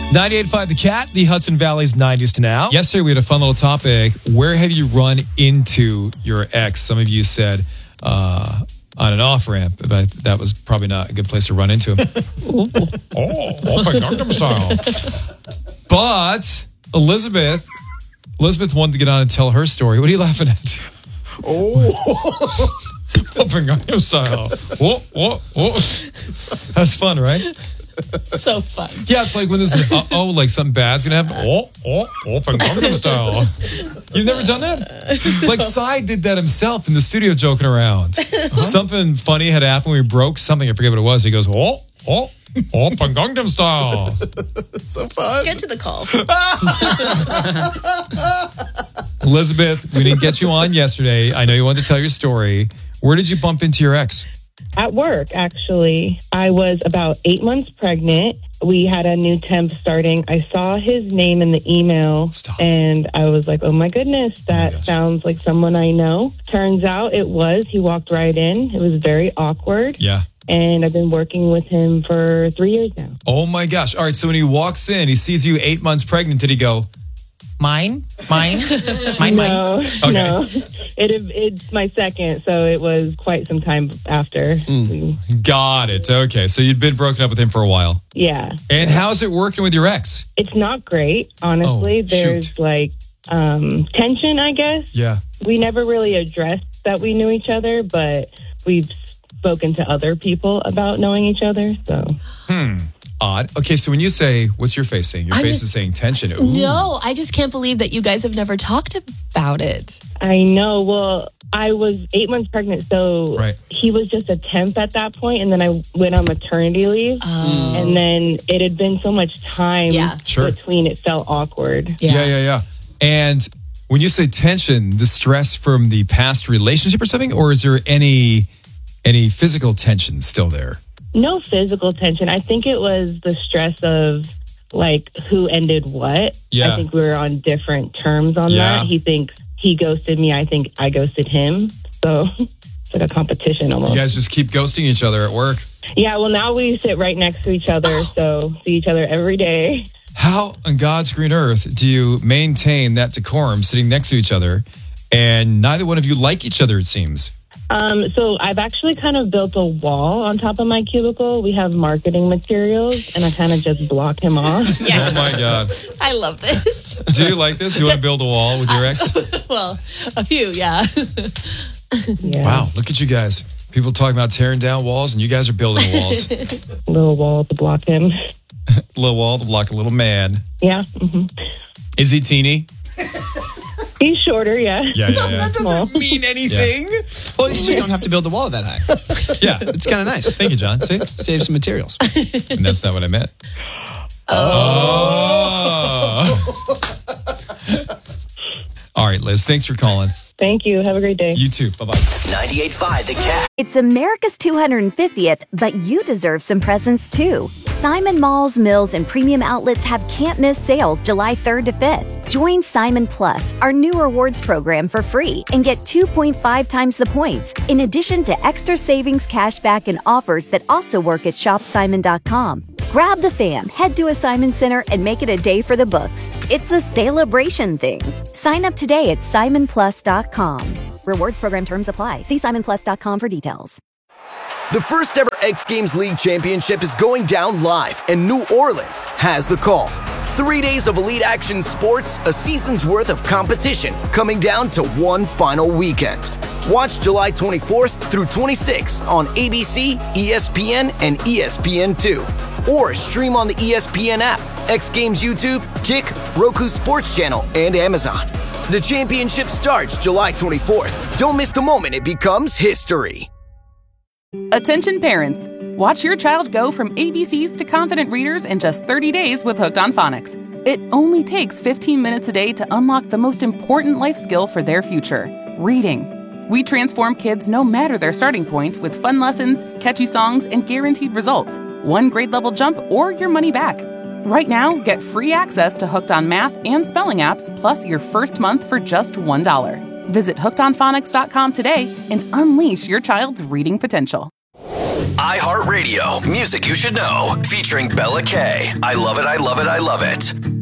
98.5 The Cat, the Hudson Valley's 90s to now. Yesterday, we had a fun little topic. Where have you run into your ex? Some of you said on an off-ramp, but that was probably not a good place to run into him. Open Gangnam Style. But Elizabeth wanted to get on and tell her story. What are you laughing at? Open Gangnam Style. That's fun, right? So fun. Yeah, it's like when there's like something bad's gonna happen. Open Gangnam Style. You've never done that? Like Psy did that himself in the studio, joking around. Something funny had happened. We broke something. I forget what it was. He goes, Open Gangnam Style. So fun. Get to the call. Elizabeth, we didn't get you on yesterday. I know you wanted to tell your story. Where did you bump into your ex? At work, actually. I was about 8 months pregnant. We had a new temp starting. I saw his name in the email, and I was like, oh my goodness, that sounds like someone I know. Turns out it was. He walked right in. It was very awkward. Yeah. And I've been working with him for 3 years now. Oh my gosh. All right, so when he walks in, he sees you 8 months pregnant. Did he go, mine? No. It's my second, so it was quite some time after. Got it. Okay, so you'd been broken up with him for a while. Yeah. And how's it working with your ex? It's not great, honestly. There's tension, I guess. Yeah. We never really addressed that we knew each other, but we've spoken to other people about knowing each other, so. Odd. Okay, so when you say, what's your face saying? Your face is saying tension. Ooh. No, I just can't believe that you guys have never talked about it. I know. Well, I was 8 months pregnant, so he was just a temp at that point, and then I went on maternity leave, and then it had been so much time between, it felt awkward. Yeah. And when you say tension, the stress from the past relationship or something, or is there any physical tension still there? No physical tension. I think it was the stress of, like, who ended what. Yeah. I think we were on different terms on that. He thinks he ghosted me. I think I ghosted him. So it's like a competition almost. You guys just keep ghosting each other at work. Yeah, well, now we sit right next to each other, so see each other every day. How on God's green earth do you maintain that decorum sitting next to each other and neither one of you like each other, it seems? So I've actually kind of built a wall on top of my cubicle. We have marketing materials, and I kind of just block him off. Yeah. Oh, my God. I love this. Do you like this? You want to build a wall with your ex? Well, a few, yeah. Wow, look at you guys. People talking about tearing down walls, and you guys are building walls. Little wall to block him. Little wall to block a little man. Yeah. Is he teeny? He's shorter, yeah. Yeah. That doesn't mean anything. Yeah. Well, you just don't have to build the wall that high. Yeah. It's kind of nice. Thank you, John. See? Save some materials. And that's not what I meant. All right, Liz, thanks for calling. Thank you. Have a great day. You too. Bye-bye. 98.5 The Cat. It's America's 250th, but you deserve some presents too. Simon Malls, Mills, and Premium Outlets have can't-miss sales July 3rd to 5th. Join Simon Plus, our new rewards program, for free and get 2.5 times the points, in addition to extra savings, cashback, and offers that also work at shopsimon.com. Grab the fam, head to a Simon Center, and make it a day for the books. It's a celebration thing. Sign up today at simonplus.com. Rewards program terms apply. See simonplus.com for details. The first ever X Games League Championship is going down live, and New Orleans has the call. 3 days of elite action sports, a season's worth of competition, coming down to one final weekend. Watch July 24th through 26th on ABC, ESPN, and ESPN2. Or stream on the ESPN app, X Games YouTube, Kick, Roku Sports Channel, and Amazon. The championship starts July 24th. Don't miss the moment it becomes history. Attention parents. Watch your child go from ABCs to confident readers in just 30 days with Hooked on Phonics. It only takes 15 minutes a day to unlock the most important life skill for their future, reading. We transform kids no matter their starting point with fun lessons, catchy songs, and guaranteed results. One grade level jump or your money back. Right now, get free access to Hooked on Math and Spelling apps, plus your first month for just $1. Visit hookedonphonics.com today and unleash your child's reading potential. iHeartRadio, music you should know, featuring Bella K. I love it, I love it, I love it.